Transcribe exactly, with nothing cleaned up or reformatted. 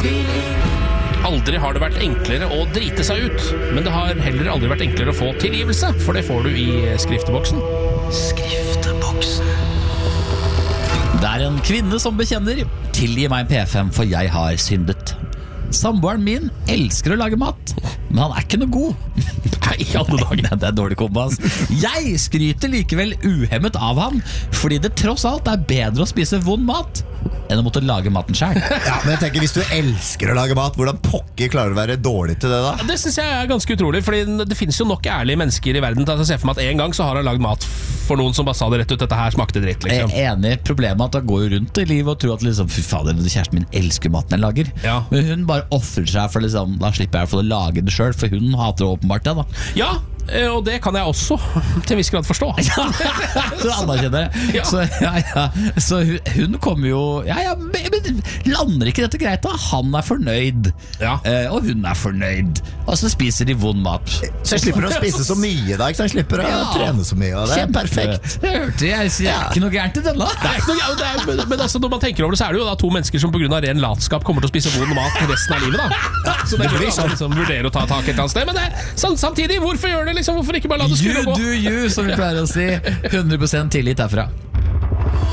Aldri har det vært enklere å drite seg ut, men det har heller aldri vært enklere å få tilgivelse, for det får du i skrifteboksen. Skrifteboksen. Det er en kvinne som bekjenner: tilgi meg P fem, for jeg har syndet. Samboeren min elsker å lage mat, men han er ikke noe god. Nei, i alle dager. Det er dårlig kompas. Jeg skryter likevel uhemmet av han, fordi det tross alt er bedre å spise vond mat enn å måtte lage maten selv. Ja, men jeg tenker, hvis du elsker å lage mat, hvordan pokker klarer du å være dårlig til det da? Det synes jeg er ganske utrolig, fordi det finnes jo nok ærlige mennesker i verden til å se for meg at en gang så har han lagd mat for noen som bare sa det rett ut: dette her smakte dritt, liksom. Jeg er enig i problemet at han går rundt i livet og tror at liksom, fy fader, kjæresten min elsker maten jeg lager. Ja. Men hun bare offrer seg for liksom, da slipper jeg å lage det selv, for hun hater åpenbart det da. Ja, og det kan jeg også til en viss grad forstå. Så anerkjenner det. Ja. Så, ja, ja. Så hun, hun kommer jo ja, ja, men lander ikke dette greit da? Han er fornøyd, Ja. eh, og hun er fornøyd, og så spiser de vond mat. Så jeg slipper å spise så mye da, ikke sant? Jeg slipper å Ja. trene så mye, og det er Kjempe. perfekt. Det hørte jeg, så jeg er ikke noe gærent i denne. Det er ikke noe, ja, det er, men, men altså, når man tenker over det, så er det jo da to mennesker som på grunn av ren latskap kommer til å spise vond mat resten av livet da. Så det blir sånn liksom, vurdere å ta tak et eller annet sted. Men det, sånn, samtidig, hvorfor gjør det liksom? Hvorfor ikke bare la det You skure og gå? do you, som vi pleier å si. hundre prosent tillit herfra.